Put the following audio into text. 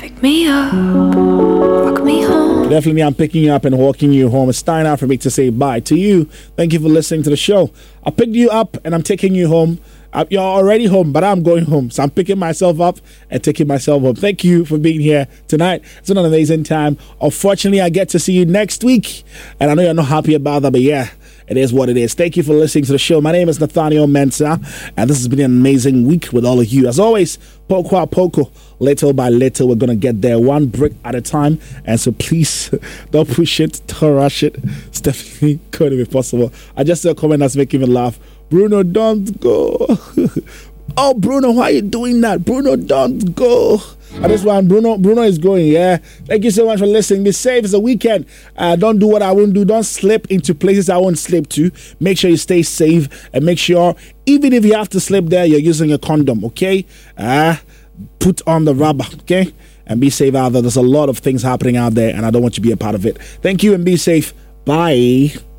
Pick me up, walk me home. Definitely, I'm picking you up and walking you home. It's time now for me to say bye to you. Thank you for listening to the show. I picked you up and I'm taking you home. You're already home, but I'm going home. So I'm picking myself up and taking myself home. Thank you for being here tonight. It's been an amazing time. Unfortunately, I get to see you next week. And I know you're not happy about that, but yeah, it is what it is. Thank you for listening to the show. My name is Nathaniel Mensah, and this has been an amazing week with all of you. As always, poco a poco, little by little, we're going to get there one brick at a time. And so please don't push it, don't rush it. It's definitely going to be possible. I just saw a comment that's making me laugh. Bruno, don't go. Oh, Bruno, why are you doing that? Bruno, don't go. And this one, Bruno is going, yeah. Thank you so much for listening. Be safe. It's a weekend. Don't do what I won't do. Don't slip into places I won't slip to. Make sure you stay safe and make sure, even if you have to slip there, you're using a condom, okay? Put on the rubber, okay? And be safe out there. There's a lot of things happening out there, and I don't want you to be a part of it. Thank you and be safe. Bye.